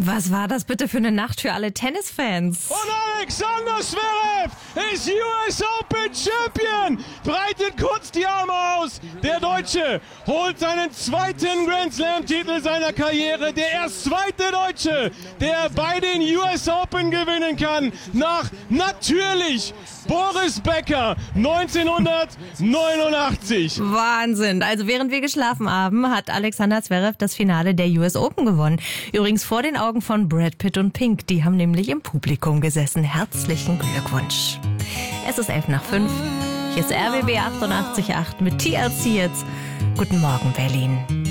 Was war das bitte für eine Nacht für alle Tennisfans? Und Alexander Zverev ist US Open Champion. Breitet kurz die Arme aus. Der Deutsche holt seinen zweiten Grand Slam-Titel seiner Karriere. Der erst zweite Deutsche, der bei den US Open gewinnen kann. Nach natürlich Boris Becker 1989. Wahnsinn. Also während wir geschlafen haben, hat Alexander Zverev das Finale der US Open gewonnen. Übrigens vor den Augen von Brad Pitt und Pink. Die haben nämlich im Publikum gesessen. Herzlichen Glückwunsch. Es ist 5:11. Hier ist RBB 88.8 mit TLC jetzt. Guten Morgen, Berlin.